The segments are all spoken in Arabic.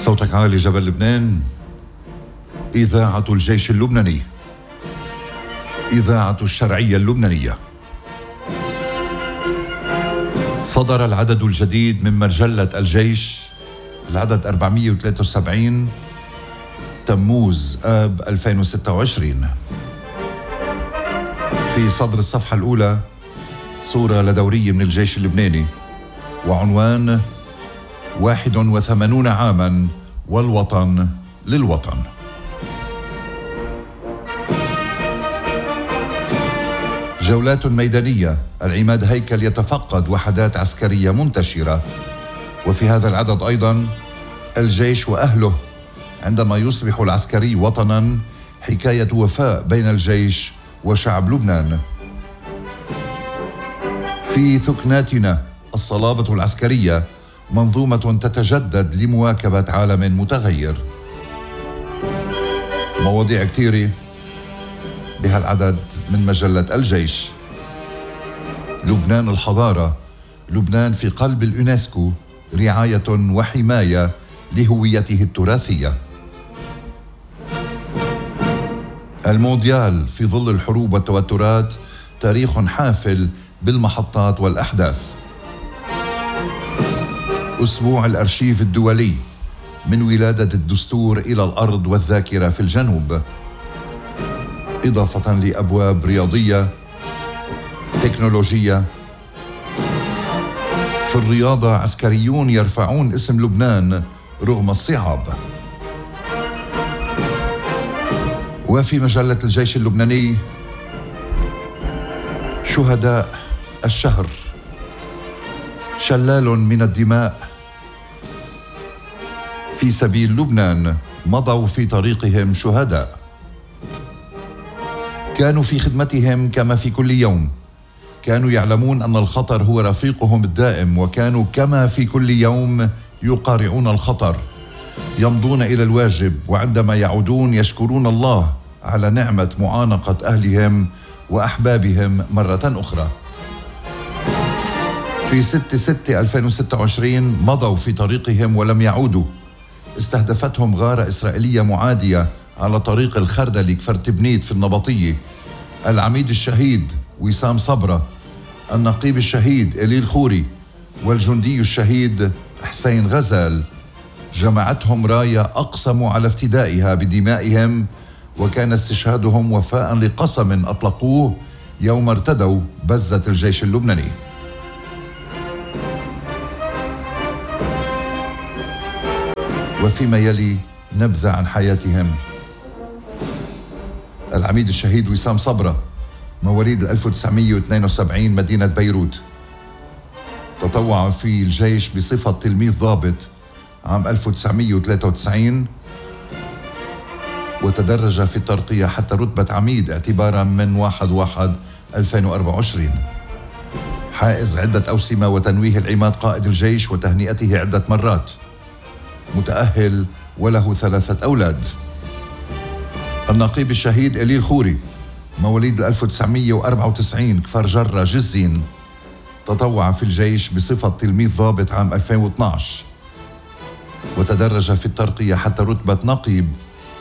صوتك عالي جبل لبنان. إذاعة الجيش اللبناني، إذاعة الشرعية اللبنانية. صدر العدد الجديد من مجلة الجيش، العدد 473 تموز آب 2026. في صدر الصفحة الأولى صورة لدورية من الجيش اللبناني وعنوان 81 عاما والوطن للوطن. جولات ميدانية، العماد هيكل يتفقد وحدات عسكرية منتشرة. وفي هذا العدد أيضا الجيش وأهله عندما يصبح العسكري وطنا، حكاية وفاء بين الجيش وشعب لبنان. في ثكناتنا الصلابة العسكرية، منظومة تتجدد لمواكبة عالم متغير. مواضيع كثيرة بهالعدد من مجلة الجيش. لبنان الحضارة، لبنان في قلب اليونسكو، رعاية وحماية لهويته التراثية. المونديال في ظل الحروب والتوترات، تاريخ حافل بالمحطات والأحداث. أسبوع الأرشيف الدولي، من ولادة الدستور إلى الأرض والذاكرة في الجنوب، إضافة لأبواب رياضية تكنولوجية. في الرياضة، عسكريون يرفعون اسم لبنان رغم الصعاب. وفي مجلة الجيش اللبناني شهداء الشهر، شلال من الدماء في سبيل لبنان، مضوا في طريقهم شهداء. كانوا في خدمتهم كما في كل يوم، كانوا يعلمون أن الخطر هو رفيقهم الدائم، وكانوا كما في كل يوم يقارعون الخطر، يمضون إلى الواجب، وعندما يعودون يشكرون الله على نعمة معانقة أهلهم وأحبابهم مرة أخرى. في 6/6/2026 مضوا في طريقهم ولم يعودوا. استهدفتهم غارة إسرائيلية معادية على طريق الخردلي كفر تبنيت في النبطية. العميد الشهيد وسام صبرة، النقيب الشهيد إليل خوري، والجندي الشهيد حسين غزال، جمعتهم راية أقسموا على افتدائها بدمائهم، وكان استشهادهم وفاء لقسم أطلقوه يوم ارتدوا بزة الجيش اللبناني. وفيما يلي نبذة عن حياتهم. العميد الشهيد وسام صبرة، مواليد 1972، مدينة بيروت، تطوع في الجيش بصفة تلميذ ضابط عام 1993، وتدرج في الترقية حتى رتبة عميد اعتبارا من 1/1/2024. حائز عدة أوسمة وتنويه العماد قائد الجيش وتهنئته عدة مرات. متأهل وله 3 أولاد. النقيب الشهيد إليل خوري، مواليد 1994، كفر جرة جزين، تطوع في الجيش بصفة تلميذ ضابط عام 2012، وتدرج في الترقية حتى رتبة نقيب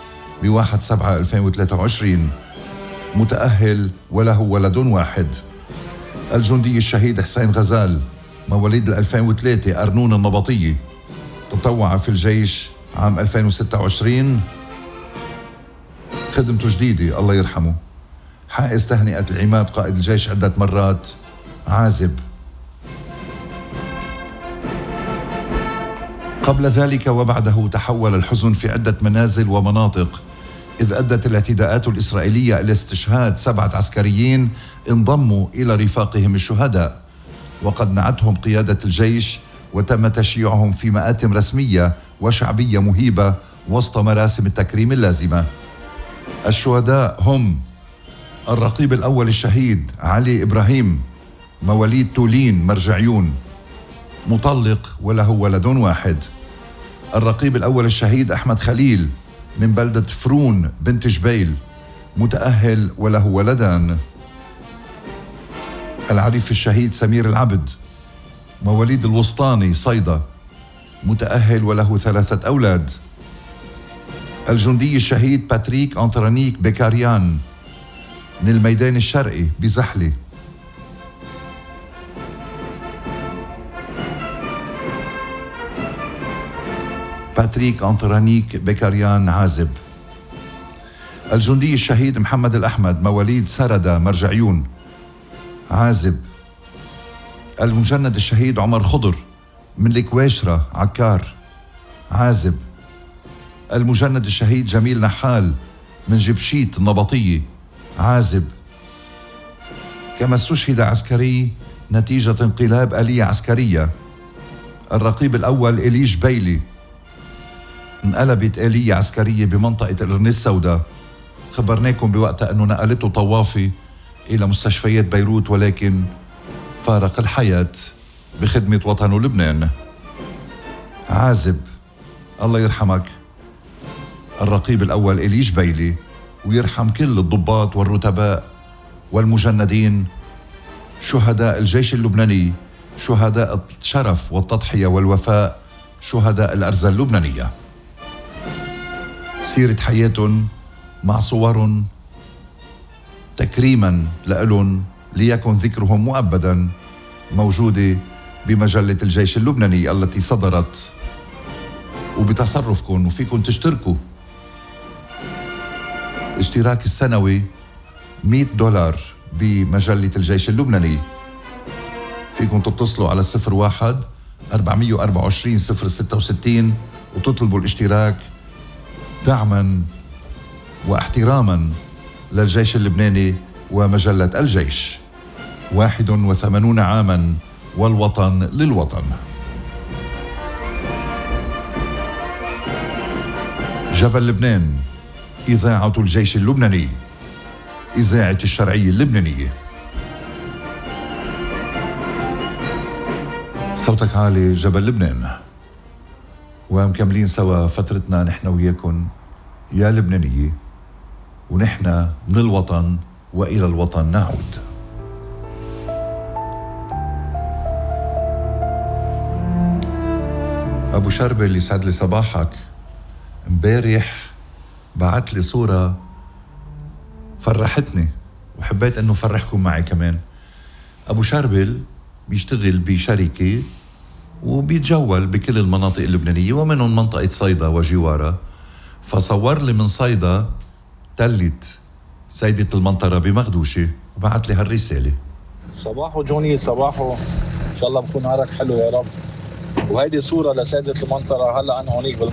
ب1/7/2023. متأهل وله ولد واحد. الجندي الشهيد حسين غزال، مواليد 2003، أرنون النبطية، تطوع في الجيش عام 2026، خدمته جديدة الله يرحمه. حائز تهنئة العماد قائد الجيش عدة مرات، عازب. قبل ذلك وبعده تحول الحزن في عدة منازل ومناطق، إذ أدت الاعتداءات الإسرائيلية إلى استشهاد 7 عسكريين انضموا إلى رفاقهم الشهداء، وقد نعتهم قيادة الجيش، وتم تشييعهم في مآتم رسمية وشعبية مهيبة وسط مراسم التكريم اللازمة. الشهداء هم الرقيب الأول الشهيد علي إبراهيم، مواليد تولين مرجعيون، مطلق وله ولد واحد. الرقيب الأول الشهيد أحمد خليل، من بلدة فرون بنت جبيل، متأهل وله ولدان. العريف الشهيد سمير العبد، مواليد الوسطاني صيدا، متأهل وله 3 أولاد. الجندي الشهيد باتريك أنطرانيك بيكاريان من الميدان الشرقي بزحلة. باتريك أنطرانيك بيكاريان عازب. الجندي الشهيد محمد الأحمد مواليد سردة مرجعيون عازب. المجند الشهيد عمر خضر من الكويشرة عكار عازب. المجند الشهيد جميل نحال من جبشيت النبطية عازب. كما استشهد عسكري نتيجة انقلاب آلية عسكرية. الرقيب الأول إليش بيلي، انقلبت آلية عسكرية بمنطقة القرن السوداء، خبرناكم بوقتها أنه نقلته طوافي إلى مستشفيات بيروت، ولكن فارق الحياة بخدمة وطنه لبنان. عازب، الله يرحمك الرقيب الأول إليش بيلي، ويرحم كل الضباط والرتباء والمجندين شهداء الجيش اللبناني، شهداء الشرف والتضحية والوفاء، شهداء الأرزة اللبنانية. سيرة حياتهم مع صور تكريما لهم ليكن ذكرهم مؤبدا موجودة بمجلة الجيش اللبناني التي صدرت وبتصرفكم، وفيكم تشتركوا. اشتراك السنوي $100 بمجلة الجيش اللبناني. فيكم تتصلوا على 01-424-066 وتطلبوا الاشتراك دعما واحتراما للجيش اللبناني ومجلة الجيش. 81 عاما والوطن للوطن. جبل لبنان، إذاعة الجيش اللبناني، إذاعة الشرعية اللبنانية. صوتك عالي جبل لبنان. ومكملين سوا فترتنا نحن وياكم يا لبنانية، ونحن من الوطن وإلى الوطن نعود. أبو شربل يسعد لي صباحك. امبارح بعت لي صورة فرحتني وحبيت أنه فرحكم معي كمان. أبو شربل بيشتغل بشركة وبيتجول بكل المناطق اللبنانية ومنهم منطقة صيدا وجوارها، فصور لي من صيدا تلت سيدة المنطرة بمخدوشة وبعت لي هالرسالة. صباحو جوني، صباحو، إن شاء الله بكون نهارك حلو يا رب. وهيدي صورة لسيدة المنطرة. هلا أنا هونيك